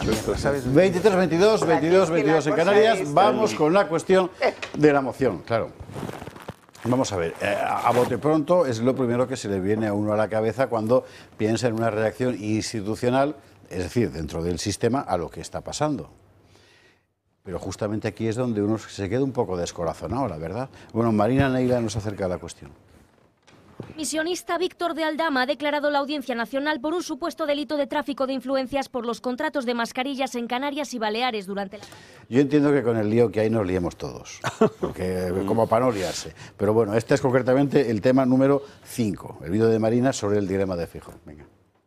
23, 22 en Canarias. Vamos con la cuestión de la moción, claro. Vamos a ver, a bote pronto es lo primero que se le viene a uno a la cabeza cuando piensa en una reacción institucional, es decir, dentro del sistema, a lo que está pasando. Pero justamente aquí es donde uno se queda un poco descorazonado, la verdad. Bueno, Marina Neila nos acerca a la cuestión. Misionista Víctor de Aldama ha declarado la Audiencia Nacional por un supuesto delito de tráfico de influencias por los contratos de mascarillas en Canarias y Baleares durante la... Yo entiendo que con el lío que hay nos liemos todos, porque, como para no liarse. Pero bueno, este es concretamente el tema número 5, el vídeo de Marina sobre el dilema de Feijóo. Venga.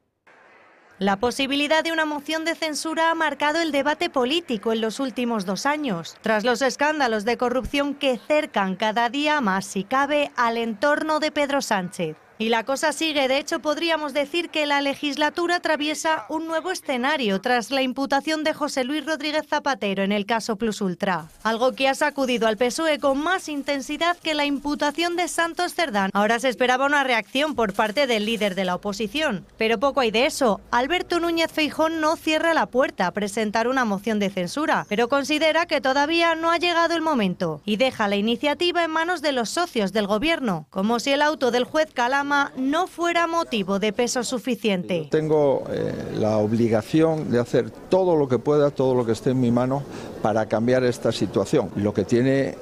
La posibilidad de una moción de censura ha marcado el debate político en los últimos 2 años, tras los escándalos de corrupción que cercan cada día más, si cabe, al entorno de Pedro Sánchez. Y la cosa sigue, de hecho podríamos decir que la legislatura atraviesa un nuevo escenario tras la imputación de José Luis Rodríguez Zapatero en el caso Plus Ultra. Algo que ha sacudido al PSOE con más intensidad que la imputación de Santos Cerdán. Ahora se esperaba una reacción por parte del líder de la oposición, pero poco hay de eso. Alberto Núñez Feijóo no cierra la puerta a presentar una moción de censura, pero considera que todavía no ha llegado el momento y deja la iniciativa en manos de los socios del gobierno, como si el auto del juez Calama no fuera motivo de peso suficiente. Tengo la obligación de hacer todo lo que pueda, todo lo que esté en mi mano para cambiar esta situación. Lo que tiene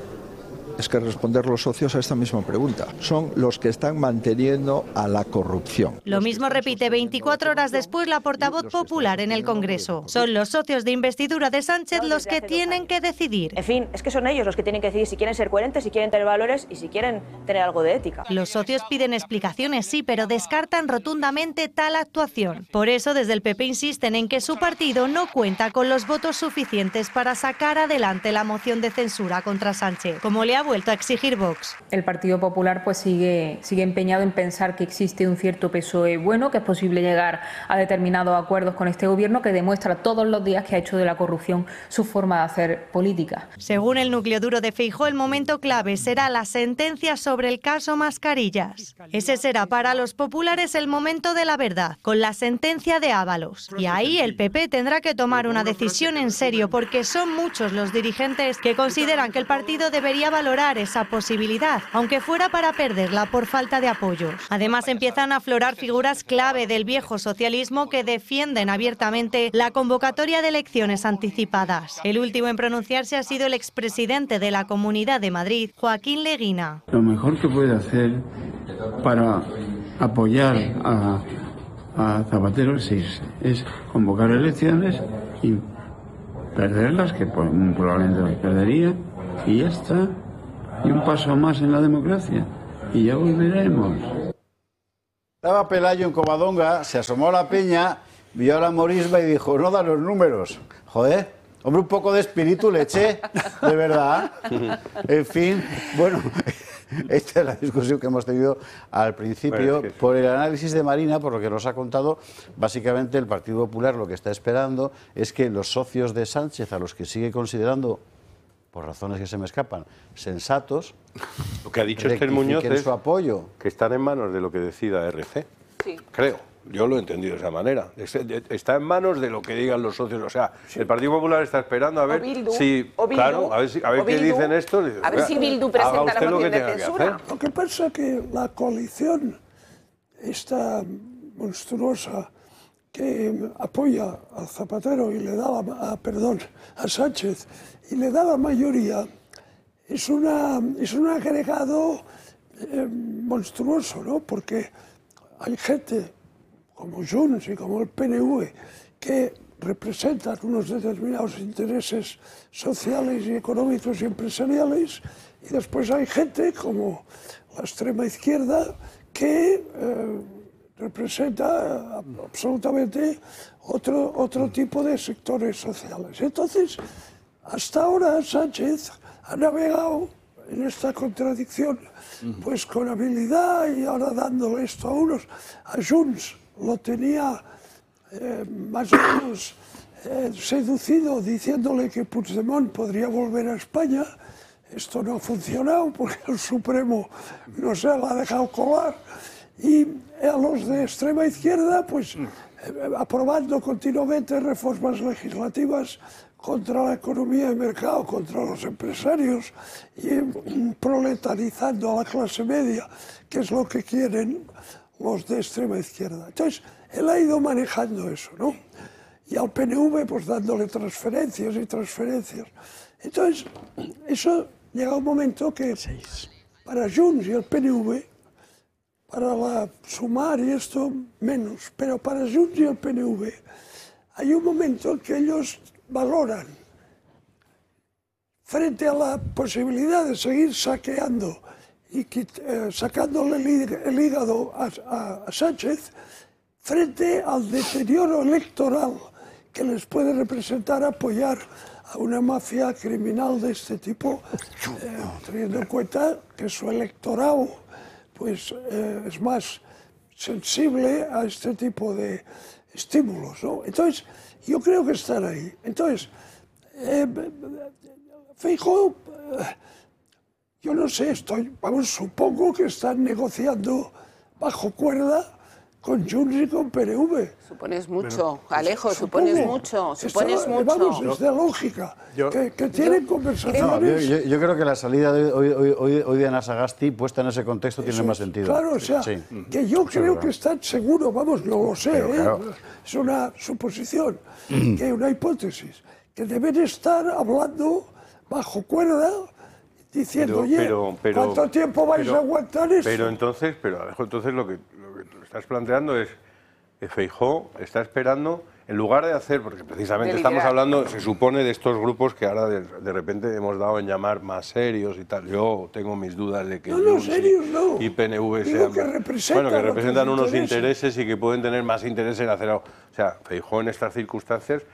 es que responder los socios a esta misma pregunta. Son los que están manteniendo a la corrupción. Lo mismo repite 24 horas después la portavoz popular en el Congreso. Son los socios de investidura de Sánchez los que tienen que decidir. En fin, es que son ellos los que tienen que decidir si quieren ser coherentes, si quieren tener valores y si quieren tener algo de ética. Los socios piden explicaciones, sí, pero descartan rotundamente tal actuación. Por eso, desde el PP insisten en que su partido no cuenta con los votos suficientes para sacar adelante la moción de censura contra Sánchez, como le ha vuelto a exigir Vox. El Partido Popular pues sigue empeñado en pensar que existe un cierto PSOE bueno, que es posible llegar a determinados acuerdos con este gobierno, que demuestra todos los días que ha hecho de la corrupción su forma de hacer política. Según el núcleo duro de Feijóo, el momento clave será la sentencia sobre el caso Mascarillas. Ese será para los populares el momento de la verdad, con la sentencia de Ábalos. Y ahí el PP tendrá que tomar una decisión en serio, porque son muchos los dirigentes que consideran que el partido debería valorar esa posibilidad, aunque fuera para perderla por falta de apoyos. Además, empiezan a aflorar figuras clave del viejo socialismo que defienden abiertamente la convocatoria de elecciones anticipadas. El último en pronunciarse ha sido el expresidente de la Comunidad de Madrid, Joaquín Leguina. Lo mejor que puede hacer para apoyar a Zapatero es convocar elecciones y perderlas, que probablemente las perdería, y ya está. Y un paso más en la democracia. Y ya volveremos. Estaba Pelayo en Covadonga, se asomó a la peña, vio a la morisma y dijo, no da los números. Joder, hombre, un poco de espíritu le eché, de verdad. En fin, bueno, esta es la discusión que hemos tenido al principio. Bueno, por el análisis de Marina, por lo que nos ha contado, básicamente el Partido Popular lo que está esperando es que los socios de Sánchez, a los que sigue considerando, por razones que se me escapan, sensatos, lo que ha dicho Esther Muñoz es su apoyo, que están en manos de lo que decida RC. Sí. Creo, yo lo he entendido de esa manera. Está en manos de lo que digan los socios. O sea, sí. El Partido Popular está esperando a ver si, claro, a ver qué dicen estos. A ver si Bildu presenta la moción de censura. Lo que pasa es que la coalición esta monstruosa que apoya a Zapatero y le da a Sánchez y le da la mayoría, es un agregado monstruoso, ¿no? Porque hay gente como Junts y como el PNV que representan unos determinados intereses sociales y económicos y empresariales, y después hay gente como la extrema izquierda que representa absolutamente otro tipo de sectores sociales. Entonces, hasta ahora Sánchez ha navegado en esta contradicción pues con habilidad, y ahora dándole esto a unos. A Junts lo tenía más o menos seducido, diciéndole que Puigdemont podría volver a España. Esto no ha funcionado porque el Supremo no se la ha dejado colar. Y a los de extrema izquierda, pues aprobando continuamente reformas legislativas contra la economía de mercado, contra los empresarios y proletarizando a la clase media, que es lo que quieren los de extrema izquierda. Entonces, él ha ido manejando eso, ¿no? Y al PNV, pues dándole transferencias y transferencias. Entonces, eso llega un momento que para Junts y el PNV, para sumar y esto menos, pero para Junts y el PNV hay un momento que ellos valoran, frente a la posibilidad de seguir saqueando y sacándole el hígado a Sánchez, frente al deterioro electoral que les puede representar apoyar a una mafia criminal de este tipo, teniendo en cuenta que su electorado pues, es más sensible a este tipo de estímulos, ¿no? Entonces, yo creo que están ahí. Entonces, Feijóo, yo no sé, supongo que están negociando bajo cuerda con Junts y con PNV. Supones mucho, Alejo, supones mucho. Vamos, es de lógica, que tienen conversaciones. Yo creo que la salida de hoy de Ana Sagasti, puesta en ese contexto, tiene más sentido. Claro, o sea, que yo creo que están seguros, vamos, no lo sé, claro. Es una suposición, que hay una hipótesis, que deben estar hablando bajo cuerda, diciendo, ¿cuánto tiempo vais a aguantar esto? Pero Alejo, entonces lo que estás planteando es que Feijóo está esperando, en lugar de hacer, porque precisamente estamos hablando, se supone, de estos grupos que ahora de repente hemos dado en llamar más serios y tal. Yo tengo mis dudas de que y PNV sean, que representan unos intereses y que pueden tener más interés en hacer algo. O sea, Feijóo en estas circunstancias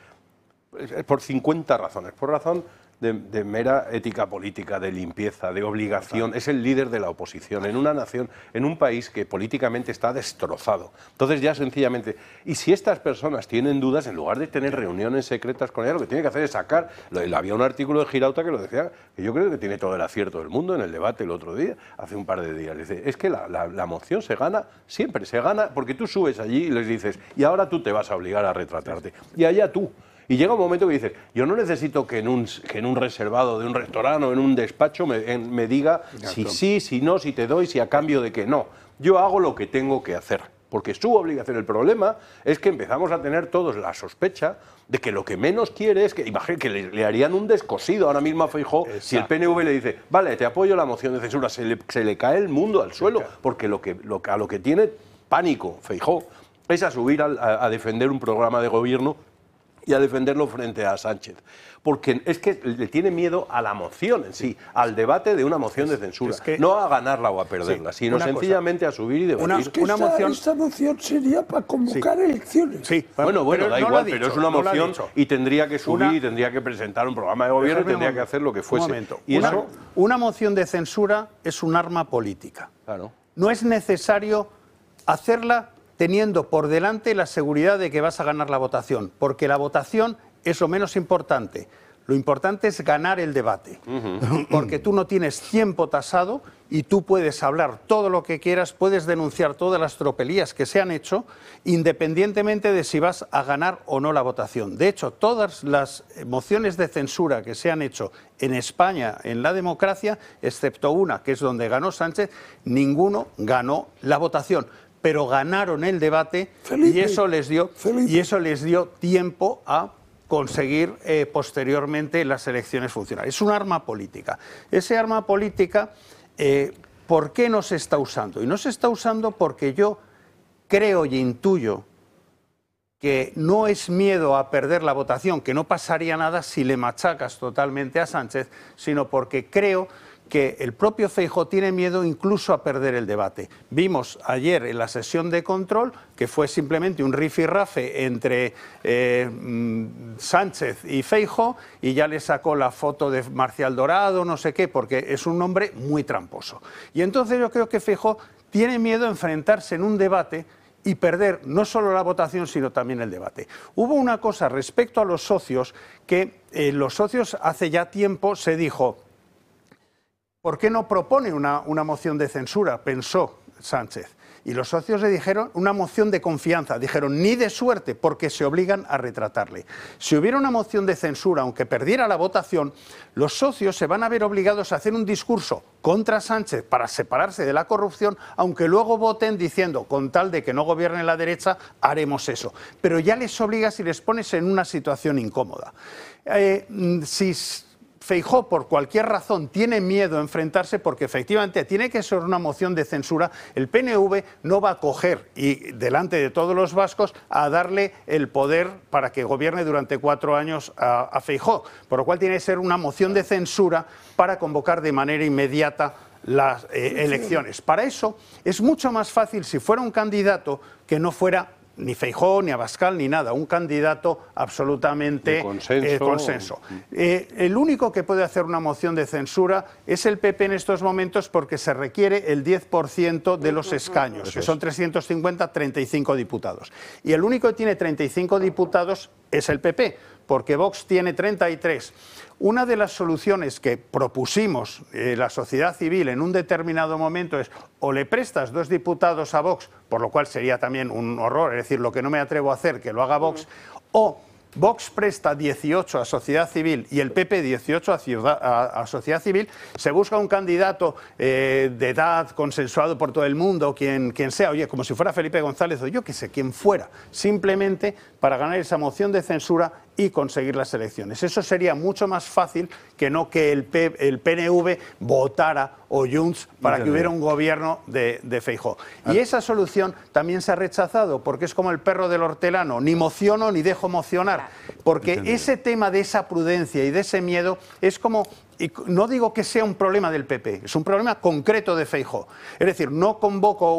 es por 50 razones. Por razón de mera ética política, de limpieza, de obligación. Es el líder de la oposición en una nación, en un país que políticamente está destrozado. Entonces ya sencillamente, y si estas personas tienen dudas, en lugar de tener reuniones secretas con ella, lo que tiene que hacer es sacar. Había un artículo de Girauta que lo decía, que yo creo que tiene todo el acierto del mundo en el debate el otro día, hace un par de días. Dice, es que la moción se gana, siempre se gana, porque tú subes allí y les dices, y ahora tú te vas a obligar a retratarte. Y allá tú. Y llega un momento que dices, yo no necesito que en un reservado de un restaurante o en un despacho me diga si sí, si no, si te doy, si a cambio de que no. Yo hago lo que tengo que hacer, porque es su obligación. El problema es que empezamos a tener todos la sospecha de que lo que menos quiere es que, imagínate, que le harían un descosido ahora mismo a Feijóo si el PNV le dice, vale, te apoyo la moción de censura, se le cae el mundo al suelo, porque a lo que tiene pánico Feijóo es a subir a defender un programa de gobierno y a defenderlo frente a Sánchez. Porque es que le tiene miedo a la moción en sí, al debate de una moción de censura. No a ganarla o a perderla, sino sencillamente a subir y debatir. Esta moción sería para convocar elecciones. Bueno, da igual, pero es una moción y tendría que subir y tendría que presentar un programa de gobierno y tendría que hacer lo que fuese. Una moción de censura es un arma política. Claro. No es necesario hacerla teniendo por delante la seguridad de que vas a ganar la votación, porque la votación es lo menos importante. Lo importante es ganar el debate, porque tú no tienes tiempo tasado y tú puedes hablar todo lo que quieras, puedes denunciar todas las tropelías que se han hecho, independientemente de si vas a ganar o no la votación. De hecho, todas las mociones de censura que se han hecho en España, en la democracia, excepto una, que es donde ganó Sánchez, ninguno ganó la votación. Pero ganaron el debate y eso les dio tiempo a conseguir posteriormente las elecciones funcionar. Es un arma política. Ese arma política, ¿por qué no se está usando? Y no se está usando porque yo creo y intuyo que no es miedo a perder la votación, que no pasaría nada si le machacas totalmente a Sánchez, sino porque creo que el propio Feijóo tiene miedo incluso a perder el debate. Vimos ayer en la sesión de control que fue simplemente un rifirrafe entre Sánchez y Feijóo y ya le sacó la foto de Marcial Dorado, no sé qué, porque es un hombre muy tramposo. Y entonces yo creo que Feijóo tiene miedo a enfrentarse en un debate y perder no solo la votación, sino también el debate. Hubo una cosa respecto a los socios, que los socios hace ya tiempo se dijo, ¿por qué no propone una moción de censura?, pensó Sánchez. Y los socios le dijeron una moción de confianza, dijeron ni de suerte porque se obligan a retratarle. Si hubiera una moción de censura, aunque perdiera la votación, los socios se van a ver obligados a hacer un discurso contra Sánchez para separarse de la corrupción, aunque luego voten diciendo, con tal de que no gobierne la derecha, haremos eso. Pero ya les obligas y les pones en una situación incómoda. Si Feijóo, por cualquier razón, tiene miedo a enfrentarse porque efectivamente tiene que ser una moción de censura, el PNV no va a coger y delante de todos los vascos a darle el poder para que gobierne durante 4 años a Feijóo, por lo cual tiene que ser una moción de censura para convocar de manera inmediata las elecciones. Para eso es mucho más fácil si fuera un candidato que no fuera ni Feijóo, ni Abascal, ni nada, un candidato absolutamente de consenso. El único que puede hacer una moción de censura es el PP en estos momentos porque se requiere el 10% de los escaños, que son 350, 35 diputados. Y el único que tiene 35 diputados es el PP, porque Vox tiene 33. Una de las soluciones que propusimos la sociedad civil en un determinado momento es o le prestas 2 diputados a Vox, por lo cual sería también un horror, es decir, lo que no me atrevo a hacer, que lo haga Vox, o Vox presta 18 a sociedad civil y el PP 18 a sociedad civil, se busca un candidato de edad consensuado por todo el mundo, quien sea, oye, como si fuera Felipe González o yo que sé, quien fuera, simplemente para ganar esa moción de censura y conseguir las elecciones. Eso sería mucho más fácil que no que el PNV votara o Junts para que hubiera un gobierno de Feijóo. Y esa solución también se ha rechazado porque es como el perro del hortelano, ni mociono ni dejo mocionar, porque ese tema de esa prudencia y de ese miedo es como... Y no digo que sea un problema del PP, es un problema concreto de Feijóo. Es decir, no convoco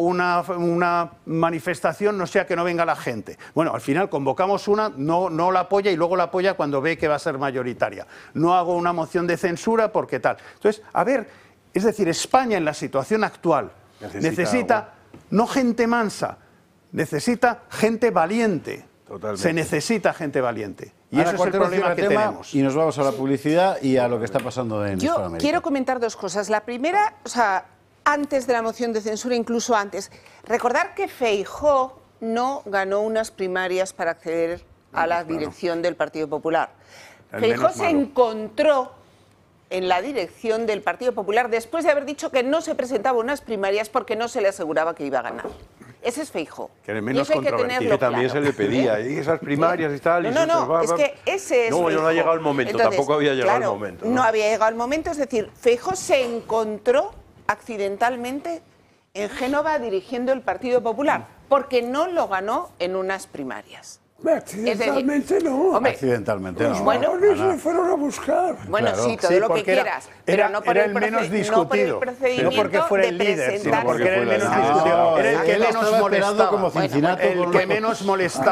una manifestación, no sea que no venga la gente. Bueno, al final convocamos una, no la apoya y luego la apoya cuando ve que va a ser mayoritaria. No hago una moción de censura porque tal. Entonces, a ver, es decir, España en la situación actual necesita no gente mansa, necesita gente valiente. Totalmente. Se necesita gente valiente. Y ahora, ese es el problema que tenemos. Y nos vamos a la publicidad y a lo que está pasando en Hispanoamérica. Yo quiero comentar 2 cosas. La primera, o sea, antes de la moción de censura, incluso antes, recordar que Feijóo no ganó unas primarias para acceder a la dirección del Partido Popular. Feijóo se encontró en la dirección del Partido Popular después de haber dicho que no se presentaba unas primarias porque no se le aseguraba que iba a ganar. Ese es Feijóo. Que era menos controvertido. Que también se le pedía. Y esas primarias y tal. No, es que ese es Feijóo. No ha llegado el momento. Entonces, tampoco había llegado el momento. No había llegado el momento. Es decir, Feijóo se encontró accidentalmente en Génova dirigiendo el Partido Popular porque no lo ganó en unas primarias. Accidentalmente no. Hombre, accidentalmente no. Los varones le fueron a buscar. Bueno, claro. Sí, todo lo que quieras. Pero no por el menos discutido. No porque fuera el líder, sino porque era el menos discutido. Era el que menos molestaba. Como Cincinato el que menos molestaba.